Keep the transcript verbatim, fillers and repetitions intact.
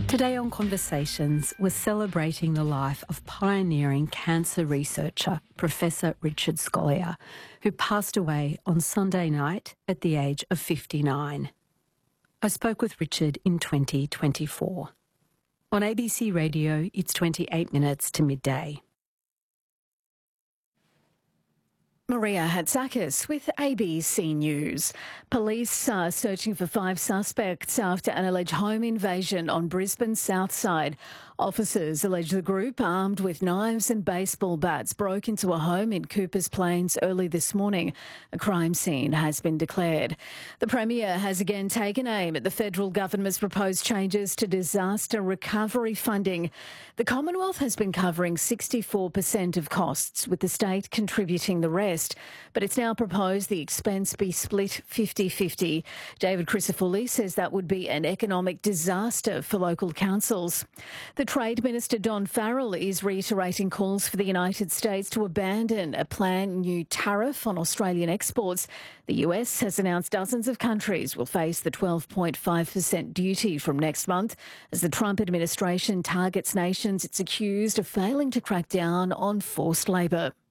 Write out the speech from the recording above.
Today on Conversations, we're celebrating the life of pioneering cancer researcher Professor Richard Scolyer, who passed away on Sunday night at the age of fifty-nine. I spoke with Richard in twenty twenty-four. On A B C Radio, it's twenty-eight minutes to midday. Maria Hatzakis with A B C News. Police are searching for five suspects after an alleged home invasion on Brisbane's south side. Officers allege the group, armed with knives and baseball bats, broke into a home in Coopers Plains early this morning. A crime scene has been declared. The Premier has again taken aim at the federal government's proposed changes to disaster recovery funding. The Commonwealth has been covering sixty-four percent of costs, with the state contributing the rest. But it's now proposed the expense be split fifty-fifty. David Crisafulli says that would be an economic disaster for local councils. The Trade Minister Don Farrell is reiterating calls for the United States to abandon a planned new tariff on Australian exports. The U S has announced dozens of countries will face the twelve point five percent duty from next month as the Trump administration targets nations it's accused of failing to crack down on forced labour.